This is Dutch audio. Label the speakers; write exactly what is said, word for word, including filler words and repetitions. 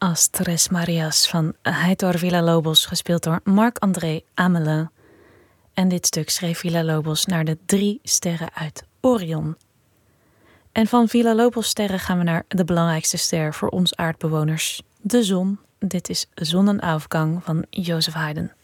Speaker 1: As Tres Marias van Heitor Villa-Lobos, gespeeld door Marc-André Amelin. En dit stuk schreef Villa-Lobos naar de drie sterren uit Orion. En van Villa-Lobos sterren gaan we naar de belangrijkste ster voor ons aardbewoners, de zon. Dit is Zonnenaufgang van Joseph Haydn.